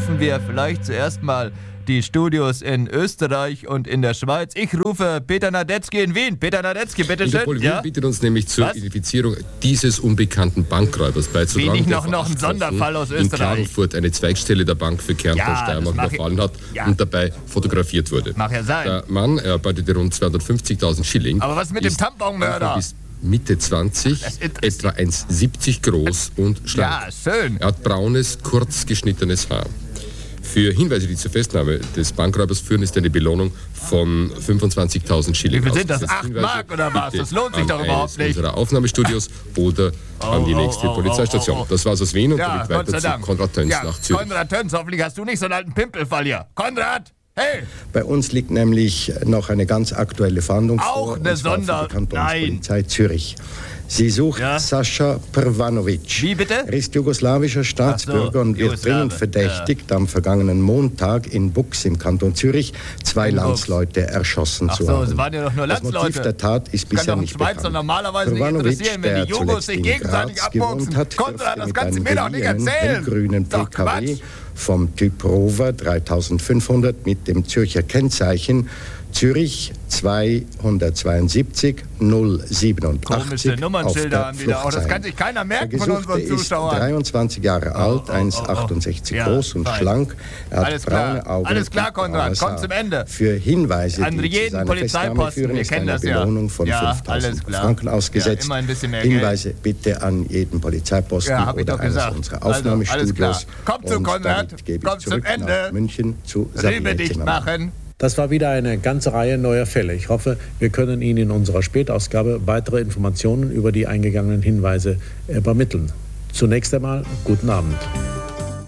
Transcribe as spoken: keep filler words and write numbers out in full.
überprüfen wir vielleicht zuerst mal die Studios in Österreich und in der Schweiz. Ich rufe Peter Nadetzky in Wien. Peter Nadetzky, bitteschön. Interpol ja? bittet uns nämlich zur Was? Identifizierung dieses unbekannten Bankräubers beizutragen. Bin ich noch, der noch ein Sonderfall aus in Österreich? Klagenfurt eine Zweigstelle der Bank für Kärnten Ja, und Steiermark das mach überfallen hat ja. und dabei fotografiert wurde. Mag ja sein. Der Mann erarbeitete rund zweihundertfünfzigtausend Schilling. Aber was mit dem Tamponmörder? Bis Mitte zwanzig, etwa eins Komma siebzig groß und schlank. Ja, schön. Er hat braunes, kurz geschnittenes Haar. Für Hinweise, die zur Festnahme des Bankräubers führen, ist eine Belohnung von fünfundzwanzigtausend Schilling. Wie viel sind das? Ausgesetzt. acht Hinweise Mark oder was? bitte Das lohnt sich an doch überhaupt eines nicht. unserer Aufnahmestudios oder Oh, an die oh, nächste oh, Polizeistation. oh, oh, oh. Das war's aus Wien und Ja, damit Gott sei weiter zu Dank. Konrad Töns Ja, nach Zürich. Konrad Töns, hoffentlich hast du nicht so einen alten Pimpelfall hier. Konrad, hey! Bei uns liegt nämlich noch eine ganz aktuelle Fahndung Auch vor, eine und zwar Sonder- für die Kantonspolizei Zürich. Sie sucht Ja? Sascha Prvanovic. Wie bitte? Er ist jugoslawischer Staatsbürger Ach so, und wird Jugoslawe. dringend verdächtigt, am vergangenen Montag in Bux im Kanton Zürich zwei In Bux. Landsleute erschossen Ach zu so, haben. es waren ja doch nur Das Landsleute. Motiv der Tat ist Kann bisher doch ein nicht Schweizer bekannt. normalerweise nicht Prvanovic, interessieren, wenn der die Jugos zuletzt sich in gegenseitig Graz gewohnt abboxen. hat, Konrad, dürfte das mit kannst du einem mir doch nicht geliehenen, erzählen. hellgrünen Doch P K W Quatsch. vom Typ Rover dreitausendfünfhundert mit dem Zürcher Kennzeichen Zürich zweihundertzweiundsiebzig null siebenundachtzig Komische Nummernschilder haben die da auch. Das kann sich keiner merken der von unseren Gesuchte ist Zuschauern. dreiundzwanzig Jahre alt, oh, oh, eins Komma achtundsechzig Ja, groß und fein. schlank. Er hat Alles klar. braune Augen. Alles klar, und Konrad. braunes Komm Haar. zum Ende. Für Hinweise, An die jeden zu seiner Polizeiposten, Festnahme führen, wir ist kennen eine das ja. Belohnung von Ja, alles fünftausend klar. Franken ausgesetzt. Ja, immer ein bisschen mehr Hinweise bitte an jeden Polizeiposten Ja, hab ich oder doch eines gesagt. unserer Also, Aufnahmestudios. alles klar. Komm zu Und Konrad. damit gebe ich Komm zum zurück Ende. nach München zu Sabine Rübe dicht Zimmermann. machen. Das war wieder eine ganze Reihe neuer Fälle. Ich hoffe, wir können Ihnen in unserer Spätausgabe weitere Informationen über die eingegangenen Hinweise übermitteln. Zunächst einmal guten Abend.